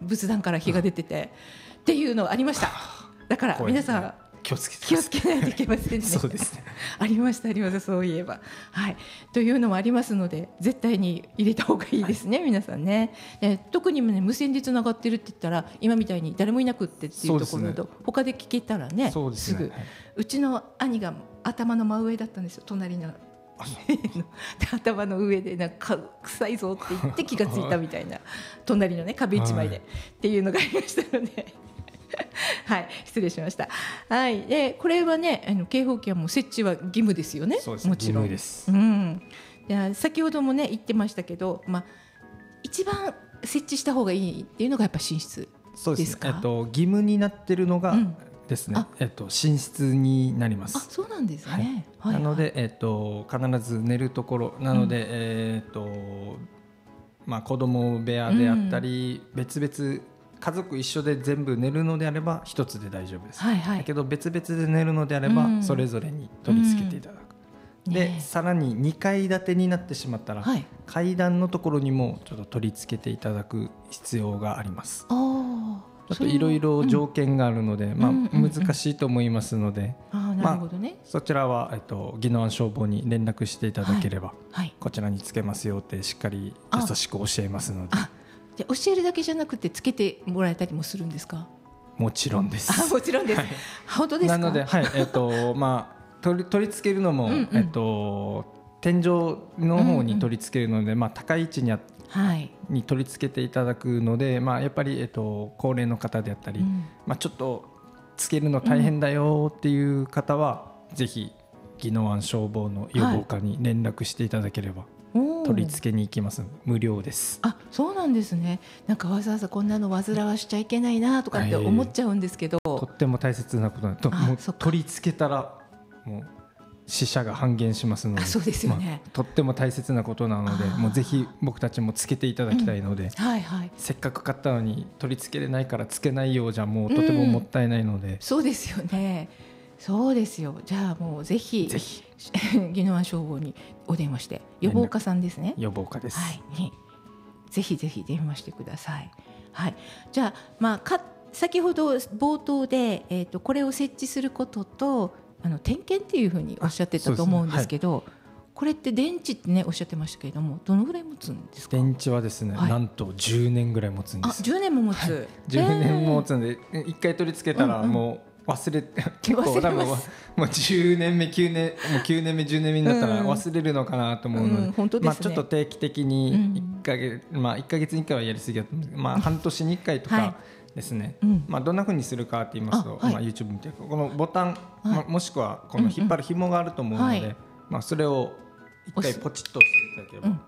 仏壇から火が出ててっていうのありました。だから皆さん気をつけないといけませんねそうですねありましたそういえば、はい、というのもありますので絶対に入れた方がいいですね、皆さんね。特に、ね、無線でつながってるって言ったら今みたいに誰もいなくってっていうところと、他で聞けたらね、すぐ、うちの兄が頭の真上だったんですよ、隣の頭の上でなんか臭いぞって言って気がついたみたいな隣のね壁一枚で、っていうのがありましたのではい、失礼しました。はい、でこれはね警報器はもう設置は義務ですよね。 そうです、 もちろん義務です。 で先ほどもね言ってましたけど、一番設置した方がいいっていうのがやっぱ寝室ですか？ そうですね、義務になってるのがですね、寝室になります。 そうなんですね。 なので、必ず寝るところなので、子供部屋であったり、別々家族一緒で全部寝るのであれば一つで大丈夫です。だけど別々で寝るのであれば、それぞれに取り付けていただく。でさらに2階建てになってしまったら、階段のところにもちょっと取り付けていただく必要があります。ちょっといろいろ条件があるので、難しいと思いますので、そちらは宜野湾消防に連絡していただければ、こちらにつけますよってしっかり優しく教えますので。 で教えるだけじゃなくてつけてもらえたりもするんですか？ もちろんです。 もちろんです。本当ですか？ なので、取り付けるのも、天井の方に取り付けるので、高い位置に取り付けていただくので、やっぱり、高齢の方であったり、ちょっとつけるの大変だよっていう方は、ぜひ宜野湾消防の予防課に連絡していただければ、取り付けに行きます。無料です。 そうなんですね。なんかわざわざこんなの煩わしちゃいけないなとかって思っちゃうんですけど、 とっても大切なことなんで、もう取り付けたらもう死者が半減しますので、 そうですよね。 とっても大切なことなので、もうぜひ僕たちもつけていただきたいので、せっかく買ったのに取り付けれないからつけないようじゃもうとてももったいないので、 そうですよね。そうですよ。じゃあもうぜひ宜野湾消防にお電話して、予防課さんですね。 予防課です。 ぜひぜひ電話してください。じゃあ先ほど冒頭でこれを設置することと点検っていうふうにおっしゃってたと思うんですけど、これって電池ってねおっしゃってましたけれども、どのぐらい持つんですか？ 電池はですね、なんと10年ぐらい持つんです。 10年も持つ。 10年も持つんで、1回取り付けたらもう忘れて、結構多分もう10年目9年目10年目になったら忘れるのかなと思うので、ちょっと定期的に1ヶ月に1回はやりすぎだと思うんですけど、半年に1回とかですね、どんな風にするかって言いますと、YouTube 見てこのボタン、もしくはこの引っ張る紐があると思うので、それを1回ポチッと押していただければ、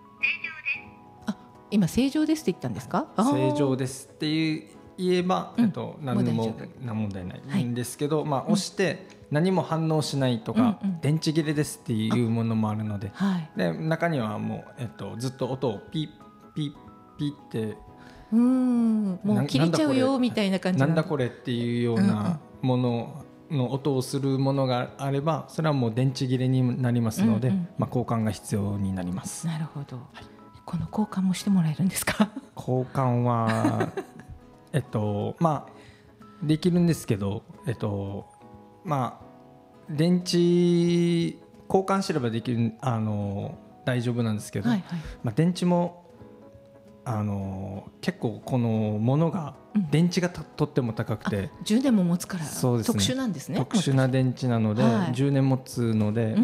今正常ですって言ったんですか？ 正常ですって言えば、何も問題ないんですけど、押して何も反応しないとか、電池切れですっていうものもあるので、で中にはもう、ずっと音をピッピッピッってもう切れちゃうよみたいな感じなんだこれっていうようなものの音をするものがあれば、それはもう電池切れになりますので、交換が必要になります。 なるほど。この交換もしてもらえるんですか？ 交換はできるんですけど、電池交換すればできる大丈夫なんですけど、電池も結構このものが電池がとっても高くて、 10年も持つから特殊なんですね。 特殊な電池なので10年持つので、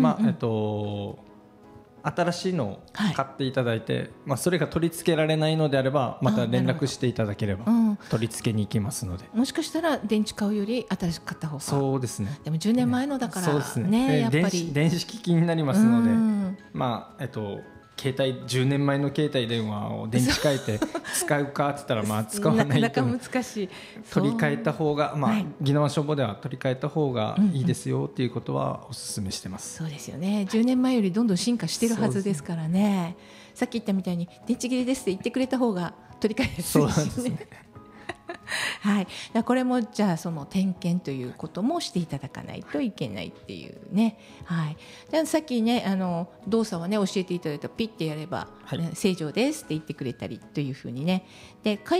新しいのを買っていただいて、それが取り付けられないのであればまた連絡していただければ取り付けに行きますので、 もしかしたら電池買うより新しく買った方が。 そうですね。 でも10年前のだからそうですね、やっぱり電子機器になりますので、携帯10年前の携帯電話を電池変えて使うかって言ったら使わないと、 なかなか難しい。 取り替えた方が宜野湾消防では取り替えた方がいいですよっていうことはお勧めしてます。 そうですよね。10年前よりどんどん進化してるはずですからね。さっき言ったみたいに電池切れですって言ってくれた方が取り替えやすいしね。そうですね。これもじゃあその点検ということもしていただかないといけないっていうね。でさっきね動作はね教えていただいたピッてやれば、正常ですって言ってくれたりというふうにね。で